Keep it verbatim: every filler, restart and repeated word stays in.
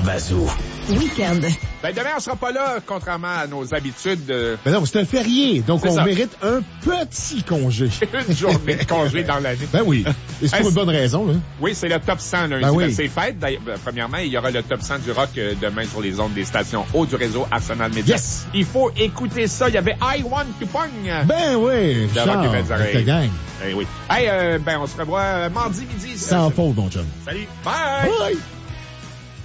Jean Bazou. Week-end. Ben, demain, on sera pas là, contrairement à nos habitudes. Euh... Ben non, c'est un férié, donc C'est on ça. mérite un petit congé. Une journée de congé dans l'année. Ben oui. Et c'est Hey, pour une bonne raison, là. Oui, c'est le top cent lundi. Ben oui. Ben, c'est fête. D'ailleurs, ben, premièrement, il y aura le top cent du rock euh, demain sur les ondes des stations haut du réseau Arsenal Media. Yes! Il faut écouter ça. Il y avait I Want to Pong. Ben oui, De Charles, Rock et Belles avec Oreilles. ta gang. Ben oui. Hey, euh, ben, on se revoit euh, mardi midi. Sans faute, mon chum. Salut. Bye! Bye!